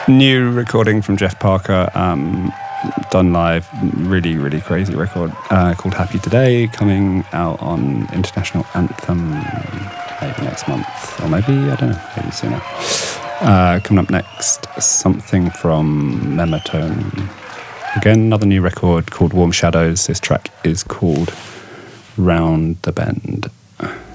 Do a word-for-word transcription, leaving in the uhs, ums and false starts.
New recording from Jeff Parker, um, done live, really, really crazy record uh, called Happy Today, coming out on International Anthem maybe next month, or maybe, I don't know, maybe sooner. Uh, coming up next, something from Mematone. Again, another new record called Warm Shadows. This track is called Round the Bend.